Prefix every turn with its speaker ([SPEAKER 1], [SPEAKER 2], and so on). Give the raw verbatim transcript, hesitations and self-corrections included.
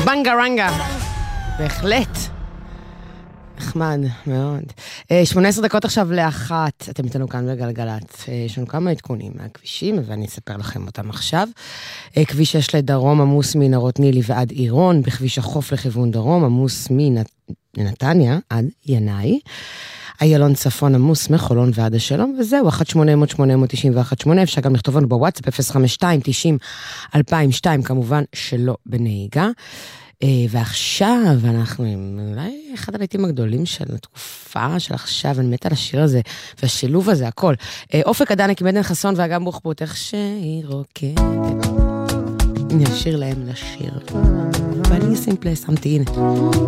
[SPEAKER 1] בנגה רנגה. בהחלט. נחמד מאוד. שמונה עשרה דקות עכשיו לאחת, אתם איתנו כאן בגלגלת. יש לנו כמה עדכונים מהכבישים, ואני אספר לכם אותם עכשיו. כביש שש לדרום, עמוס מנהרות נילי ועד עירון, בכביש החוף לכיוון דרום, עמוס מנתניה עד ינאי. איילון צפון עמוס מחולון ועד השלום, וזהו, אחת שמונה אפס אפס שמונה תשע אחת שמונה, אפשר גם לכתוב לנו בוואטסאפ, אפס חמש שתיים תשעים אלפיים ושתיים, כמובן שלא בנהיגה. ועכשיו אנחנו עם אולי אחד הלהיטים הגדולים של התקופה של עכשיו, אני מתה על השיר הזה, והשילוב הזה, הכל. אופק עדנק עם עדן חסון ואגם בוחבוט, איך שהיא רוקדת. אני אשיר להם לשיר. ואני סימפלס, אמתי, הנה.